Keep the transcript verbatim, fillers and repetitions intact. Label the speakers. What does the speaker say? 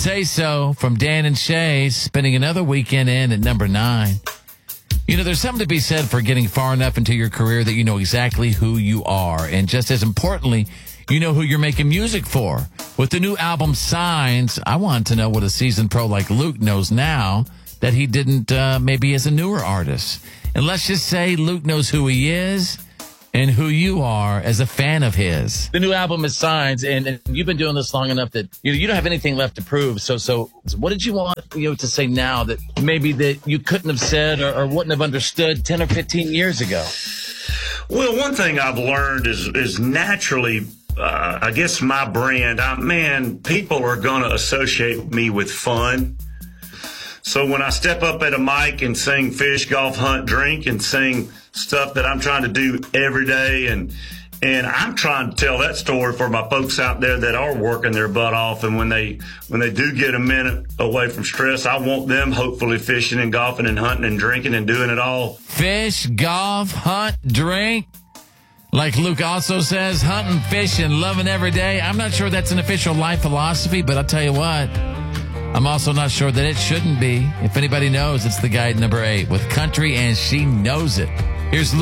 Speaker 1: Say So from Dan and Shay, spending another weekend in at number nine. You know, there's something to be said for getting far enough into your career that you know exactly who you are. And just as importantly, you know who you're making music for. With the new album Signs, I want to know what a seasoned pro like Luke knows now that he didn't uh, maybe as a newer artist. And let's just say Luke knows who he is and who you are as a fan of his. The new album is Signs, and, and you've been doing this long enough that you know, you don't have anything left to prove. So, so what did you want you know to say now that maybe that you couldn't have said or, or wouldn't have understood ten or fifteen years ago?
Speaker 2: Well, one thing I've learned is is naturally, uh, I guess my brand. I, man, people are going to associate me with fun. So when I step up at a mic and sing Fish, Golf, Hunt, Drink and sing stuff that I'm trying to do every day, and and I'm trying to tell that story for my folks out there that are working their butt off, and when they when they do get a minute away from stress, I want them hopefully fishing and golfing and hunting and drinking and doing it all.
Speaker 1: Fish, golf, hunt, drink. Like Luke also says, hunting, fishing, loving every day. I'm not sure that's an official life philosophy, but I'll tell you what, I'm also not sure that it shouldn't be. If anybody knows, it's the guy at number eight with Country, and she knows it. Here's Luke.